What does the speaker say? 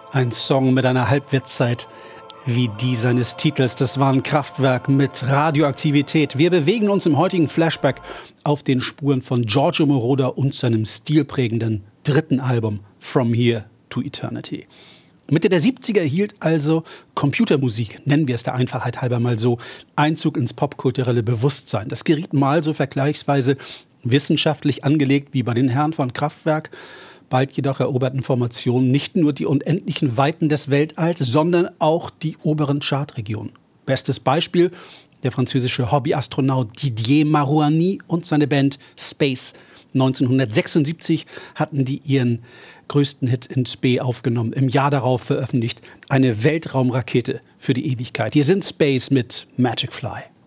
Ein Song mit einer Halbwertszeit wie die seines Titels. Das war ein Kraftwerk mit Radioaktivität. Wir bewegen uns im heutigen Flashback auf den Spuren von Giorgio Moroder und seinem stilprägenden dritten Album From Here to Eternity. Mitte der 70er hielt also Computermusik, nennen wir es der Einfachheit halber mal so, Einzug ins popkulturelle Bewusstsein. Das geriet mal so vergleichsweise wissenschaftlich angelegt wie bei den Herren von Kraftwerk. Bald jedoch eroberten Formationen nicht nur die unendlichen Weiten des Weltalls, sondern auch die oberen Chartregionen. Bestes Beispiel: der französische Hobbyastronaut Didier Marouani und seine Band Space. 1976 hatten die ihren größten Hit in Spe aufgenommen. Im Jahr darauf veröffentlicht eine Weltraumrakete für die Ewigkeit. Hier sind Space mit Magic Fly.